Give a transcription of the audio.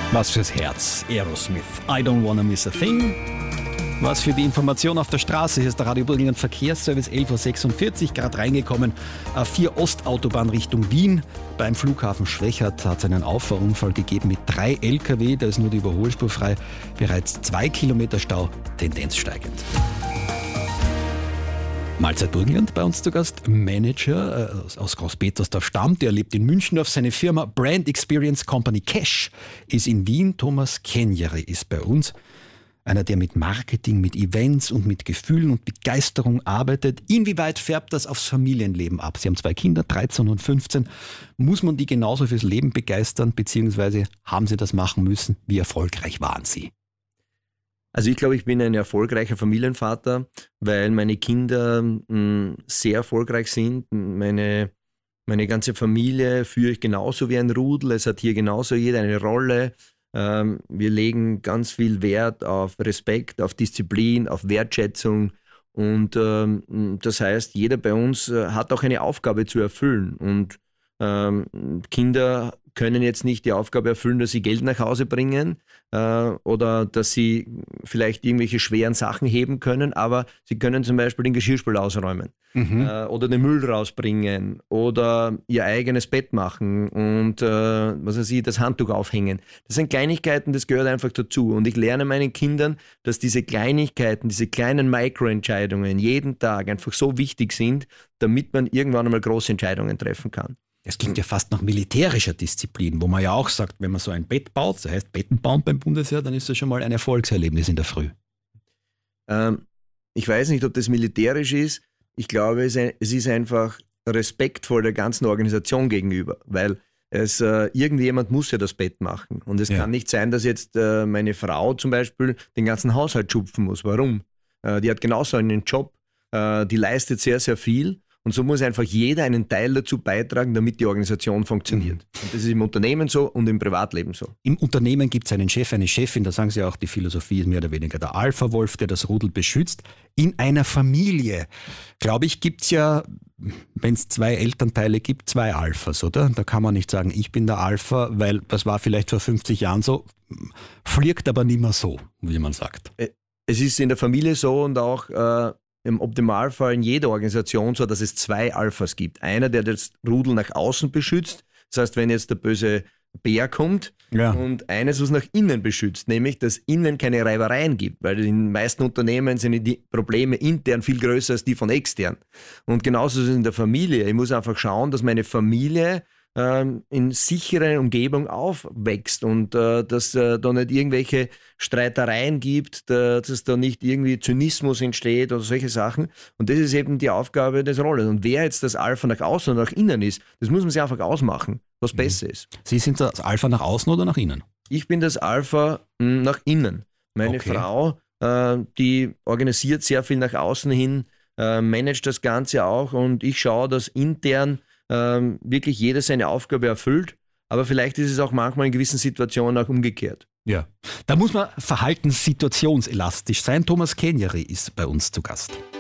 Was fürs Herz, Aerosmith. I don't wanna miss a thing. Was für die Information auf der Straße. Hier ist der Radio Burgenland Verkehrsservice, 11.46 Uhr, gerade reingekommen. A4 Ostautobahn Richtung Wien. Beim Flughafen Schwechat hat es einen Auffahrunfall gegeben mit 3 LKW. Da ist nur die Überholspur frei. Bereits 2 Kilometer Stau, Tendenz steigend. Mahlzeit Burgenland, bei uns zu Gast, Manager aus Großpetersdorf stammt. Er lebt in Münchendorf. Seine Firma Brand Experience Company Cash ist in Wien. Thomas Kenjere ist bei uns. Einer, der mit Marketing, mit Events und mit Gefühlen und Begeisterung arbeitet. Inwieweit färbt das aufs Familienleben ab? Sie haben 2 Kinder, 13 und 15. Muss man die genauso fürs Leben begeistern, beziehungsweise haben Sie das machen müssen? Wie erfolgreich waren Sie? Also ich glaube, ich bin ein erfolgreicher Familienvater, weil meine Kinder sehr erfolgreich sind. Meine ganze Familie führe ich genauso wie ein Rudel. Es hat hier genauso jeder eine Rolle. Wir legen ganz viel Wert auf Respekt, auf Disziplin, auf Wertschätzung. Und das heißt, jeder bei uns hat auch eine Aufgabe zu erfüllen. Und Kinder können jetzt nicht die Aufgabe erfüllen, dass sie Geld nach Hause bringen oder dass sie vielleicht irgendwelche schweren Sachen heben können, aber sie können zum Beispiel den Geschirrspüler ausräumen oder den Müll rausbringen oder ihr eigenes Bett machen und was weiß ich, das Handtuch aufhängen. Das sind Kleinigkeiten, das gehört einfach dazu. Und ich lerne meinen Kindern, dass diese Kleinigkeiten, diese kleinen Mikroentscheidungen jeden Tag einfach so wichtig sind, damit man irgendwann einmal große Entscheidungen treffen kann. Es klingt ja fast nach militärischer Disziplin, wo man ja auch sagt, wenn man so ein Bett baut, das heißt Betten bauen beim Bundesheer, dann ist das schon mal ein Erfolgserlebnis in der Früh. Ich weiß nicht, ob das militärisch ist. Ich glaube, es ist einfach respektvoll der ganzen Organisation gegenüber, weil irgendjemand muss ja das Bett machen. Und es kann nicht sein, dass jetzt meine Frau zum Beispiel den ganzen Haushalt schupfen muss. Warum? Die hat genauso einen Job, die leistet sehr, sehr viel. Und so muss einfach jeder einen Teil dazu beitragen, damit die Organisation funktioniert. Und das ist im Unternehmen so und im Privatleben so. Im Unternehmen gibt es einen Chef, eine Chefin, da sagen Sie auch, die Philosophie ist mehr oder weniger der Alpha-Wolf, der das Rudel beschützt. In einer Familie, glaube ich, gibt es ja, wenn es 2 Elternteile gibt, 2 Alphas, oder? Da kann man nicht sagen, ich bin der Alpha, weil das war vielleicht vor 50 Jahren so, fliegt aber nicht mehr so, wie man sagt. Es ist in der Familie so und auch im Optimalfall in jeder Organisation so, dass es 2 Alphas gibt. Einer, der das Rudel nach außen beschützt, das heißt, wenn jetzt der böse Bär kommt, und eines, was nach innen beschützt, nämlich, dass innen keine Reibereien gibt, weil in den meisten Unternehmen sind die Probleme intern viel größer als die von extern. Und genauso ist es in der Familie. Ich muss einfach schauen, dass meine Familie in sicherer Umgebung aufwächst und dass da nicht irgendwelche Streitereien gibt, dass da nicht irgendwie Zynismus entsteht oder solche Sachen. Und das ist eben die Aufgabe des Rolles. Und wer jetzt das Alpha nach außen oder nach innen ist, das muss man sich einfach ausmachen, was besser ist. Sie sind das Alpha nach außen oder nach innen? Ich bin das Alpha nach innen. Meine Frau, die organisiert sehr viel nach außen hin, managt das Ganze auch und ich schaue, dass intern wirklich jeder seine Aufgabe erfüllt, aber vielleicht ist es auch manchmal in gewissen Situationen auch umgekehrt. Ja, da muss man verhaltenssituationselastisch sein. Thomas Kenjere ist bei uns zu Gast.